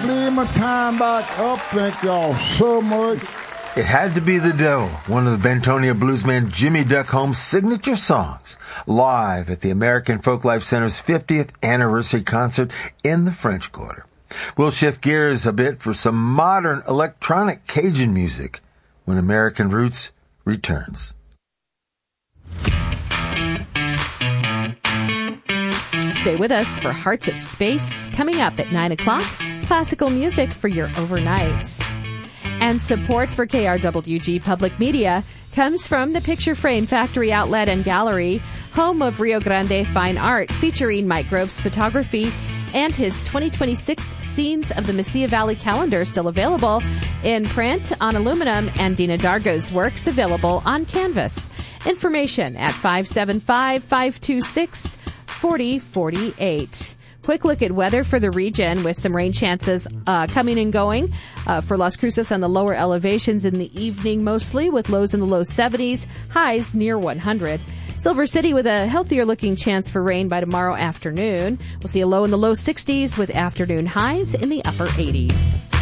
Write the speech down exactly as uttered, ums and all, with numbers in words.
bleed my time back up. Thank y'all so much. It had to be The Devil, one of the Bentonia bluesman Jimmy Duck Holmes' signature songs, live at the American Folklife Center's fiftieth anniversary concert in the French Quarter. We'll shift gears a bit for some modern electronic Cajun music when American Roots returns. Stay with us for Hearts of Space coming up at nine o'clock. Classical music for your overnight. And support for K R W G Public Media comes from the Picture Frame Factory Outlet and Gallery, home of Rio Grande Fine Art, featuring Mike Grove's photography and his twenty twenty-six Scenes of the Mesilla Valley calendar, still available in print on aluminum, and Dina Dargo's works available on canvas. Information at five seven five, five two six, four zero four eight. Quick look at weather for the region with some rain chances uh, coming and going uh, for Las Cruces on the lower elevations in the evening mostly, with lows in the low seventies, highs near one hundred. Silver City with a healthier looking chance for rain by tomorrow afternoon. We'll see a low in the low sixties with afternoon highs in the upper eighties.